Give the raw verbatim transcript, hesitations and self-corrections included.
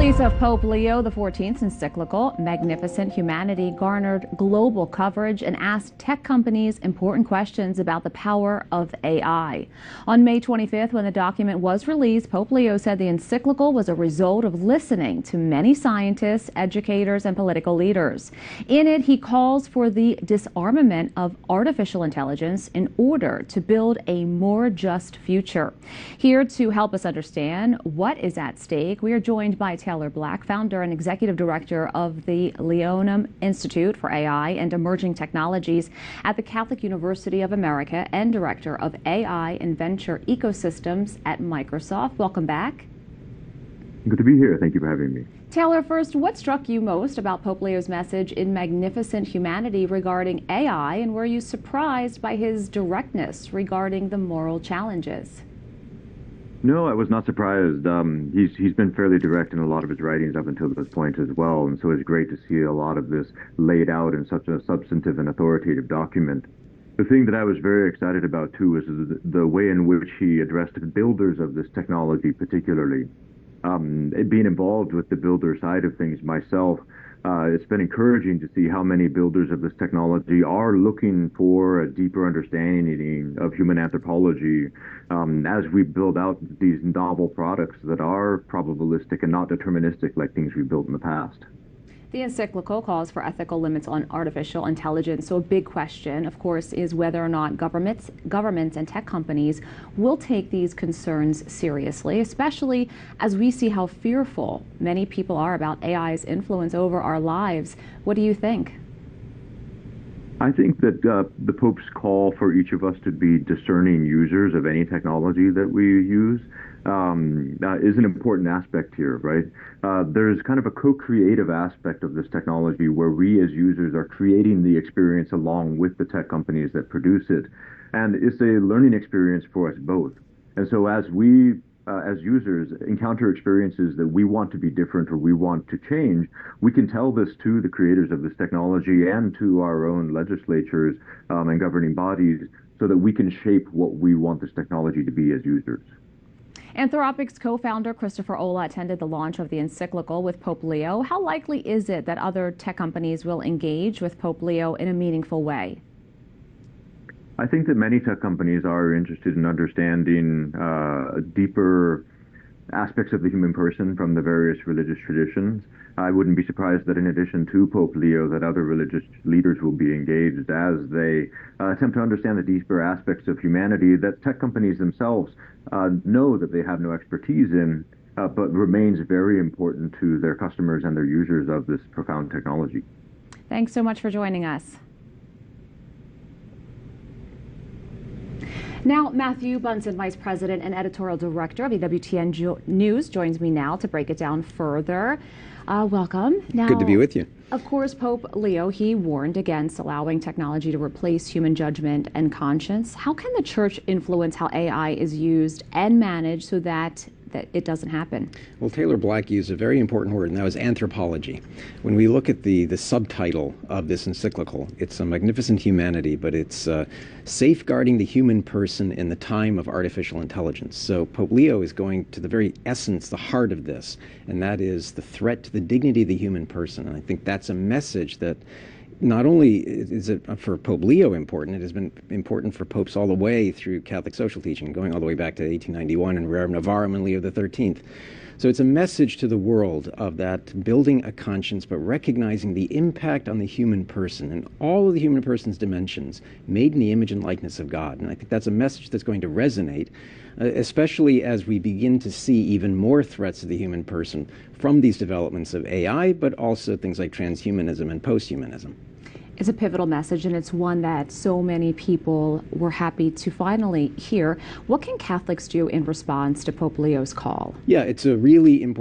release of Pope Leo the fourteenth's encyclical, Magnificent Humanity, garnered global coverage and asked tech companies important questions about the power of A I. On May twenty-fifth, when the document was released, Pope Leo said the encyclical was a result of listening to many scientists, educators, and political leaders. In it, he calls for the disarmament of artificial intelligence in order to build a more just future. Here to help us understand what is at stake, we are joined by Taylor Black, founder and executive director of the Leoneum Institute for A I and Emerging Technologies at the Catholic University of America and director of A I and Venture Ecosystems at Microsoft. Welcome back. Good to be here. Thank you for having me. Taylor, first, what struck you most about Pope Leo's message in Magnificent Humanity regarding A I, and were you surprised by his directness regarding the moral challenges? No, I was not surprised. Um, he's he's been fairly direct in a lot of his writings up until this point as well, and so it's great to see a lot of this laid out in such a substantive and authoritative document. The thing that I was very excited about too is the, the way in which he addressed the builders of this technology, particularly. Um, being involved with the builder side of things myself, uh, it's been encouraging to see how many builders of this technology are looking for a deeper understanding of human anthropology um, as we build out these novel products that are probabilistic and not deterministic like things we've built in the past. The encyclical calls for ethical limits on artificial intelligence. So a big question, of course, is whether or not governments, governments and tech companies will take these concerns seriously, especially as we see how fearful many people are about A I's influence over our lives. What do you think? I think that uh, the Pope's call for each of us to be discerning users of any technology that we use um, uh, is an important aspect here, right? Uh, there's kind of a co-creative aspect of this technology where we as users are creating the experience along with the tech companies that produce it. And it's a learning experience for us both. And so as we Uh, as users encounter experiences that we want to be different or we want to change, we can tell this to the creators of this technology and to our own legislatures um, and governing bodies so that we can shape what we want this technology to be as users. Anthropic's co-founder Christopher Olah attended the launch of the encyclical with Pope Leo. How likely is it that other tech companies will engage with Pope Leo in a meaningful way? I think that many tech companies are interested in understanding uh, deeper aspects of the human person from the various religious traditions. I wouldn't be surprised that in addition to Pope Leo, that other religious leaders will be engaged as they uh, attempt to understand the deeper aspects of humanity that tech companies themselves uh, know that they have no expertise in, uh, but remains very important to their customers and their users of this profound technology. Thanks so much for joining us. Now, Matthew Bunson, Vice President and Editorial Director of E W T N jo News, joins me now to break it down further. Uh, welcome. Now, good to be with you. Of course, Pope Leo, he warned against allowing technology to replace human judgment and conscience. How can the Church influence how A I is used and managed so that that it doesn't happen? Well, Taylor Black used a very important word, and that was anthropology. When we look at the, the subtitle of this encyclical, it's a magnificent humanity, but it's uh, safeguarding the human person in the time of artificial intelligence. So Pope Leo is going to the very essence, the heart of this, and that is the threat to the dignity of the human person. And I think that's a message that not only is it for Pope Leo important, it has been important for popes all the way through Catholic social teaching, going all the way back to eighteen ninety-one and Rerum Novarum and Leo the thirteenth. So it's a message to the world of that building a conscience, but recognizing the impact on the human person and all of the human person's dimensions, made in the image and likeness of God. And I think that's a message that's going to resonate, uh, especially as we begin to see even more threats to the human person from these developments of A I, but also things like transhumanism and posthumanism. It's a pivotal message, and it's one that so many people were happy to finally hear. What can Catholics do in response to Pope Leo's call? Yeah, it's a really important